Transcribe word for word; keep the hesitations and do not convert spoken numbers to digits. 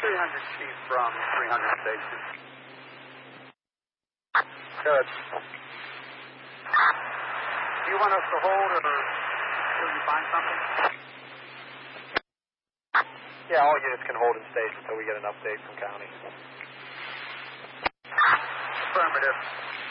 three hundred feet from three hundred station. Good. Do you want us to hold, or will you find something? Yeah, all units can hold in station until we get an update from county. Affirmative.